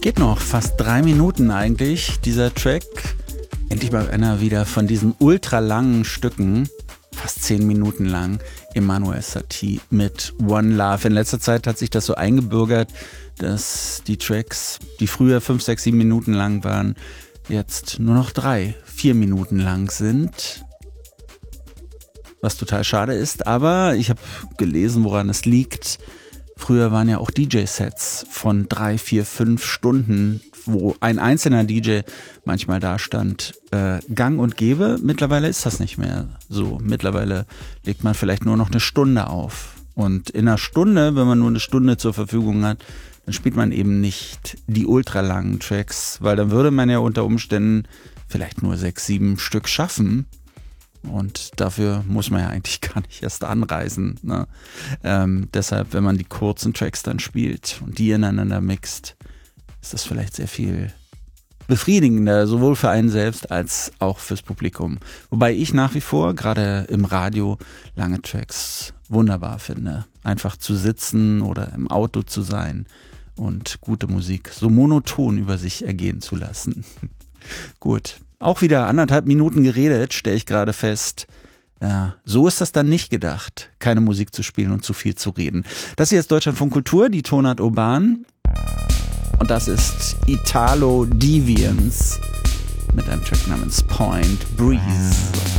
Geht noch, fast 3 Minuten eigentlich, dieser Track. Endlich mal einer wieder von diesen ultra langen Stücken, fast 10 Minuten lang, Emmanuel Satie mit One Love. In letzter Zeit hat sich das so eingebürgert, dass die Tracks, die früher 5, 6, 7 Minuten lang waren, jetzt nur noch 3, 4 Minuten lang sind. Was total schade ist, aber ich habe gelesen, woran es liegt. Früher waren ja auch DJ-Sets von 3, 4, 5 Stunden, wo ein einzelner DJ manchmal da stand, gang und gäbe. Mittlerweile ist das nicht mehr so. Mittlerweile legt man vielleicht nur noch eine Stunde auf. Und in einer Stunde, wenn man nur eine Stunde zur Verfügung hat, dann spielt man eben nicht die ultralangen Tracks, weil dann würde man ja unter Umständen vielleicht nur 6, 7 Stück schaffen. Und dafür muss man ja eigentlich gar nicht erst anreisen. Ne? Deshalb, wenn man die kurzen Tracks dann spielt und die ineinander mixt, ist das vielleicht sehr viel befriedigender, sowohl für einen selbst als auch fürs Publikum. Wobei ich nach wie vor, gerade im Radio, lange Tracks wunderbar finde. Einfach zu sitzen oder im Auto zu sein und gute Musik so monoton über sich ergehen zu lassen. Gut. Auch wieder 1,5 Minuten geredet, stelle ich gerade fest. Ja, so ist das dann nicht gedacht, keine Musik zu spielen und zu viel zu reden. Das hier ist Deutschlandfunk Kultur, die Tonart Urban. Und das ist Italo Deviance mit einem Track namens Point Breeze.